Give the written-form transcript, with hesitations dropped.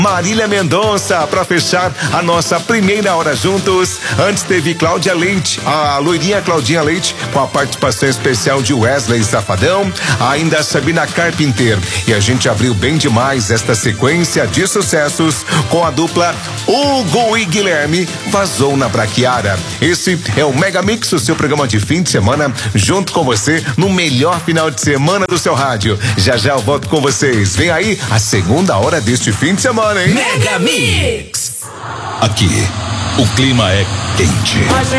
Marília Mendonça, pra fechar a nossa primeira hora juntos. Antes teve Cláudia Leite, a loirinha Claudinha Leite, com a participação especial de Wesley Safadão, ainda Sabina Carpenter. E a gente abriu bem demais esta sequência de sucessos com a dupla Hugo e Guilherme, Vazou na Braquiara. Esse é o Mega Mix, o seu programa de fim de semana, junto com você no melhor final de semana do seu rádio. Já já eu volto com vocês. Vem aí a segunda hora deste fim de semana, hein? Mega Mix. Aqui, o clima é quente.